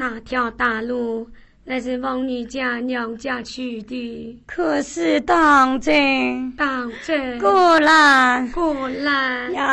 那条大路乃是往你家娘家去的。 可是当真？ 当真。 果然。 果然。